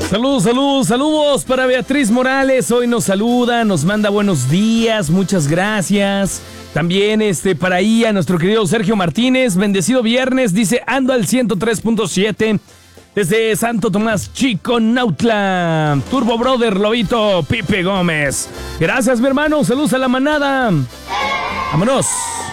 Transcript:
Saludos para Beatriz Morales. Hoy nos saluda, nos manda buenos días, muchas gracias. También para ahí a nuestro querido Sergio Martínez, bendecido viernes, dice, ando al 103.7 desde Santo Tomás Chiconautla. Turbo Brother, Lobito, Pipe Gómez. Gracias, mi hermano, saludos a la manada. Vámonos.